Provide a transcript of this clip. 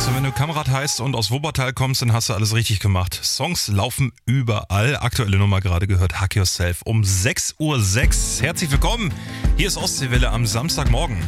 Also wenn du Kamrat heißt und aus Wuppertal kommst, dann hast du alles richtig gemacht. Songs laufen überall. Aktuelle Nummer gerade gehört, Hug Yourself um 6:06 Uhr. Herzlich willkommen. Hier ist Ostseewelle am Samstagmorgen.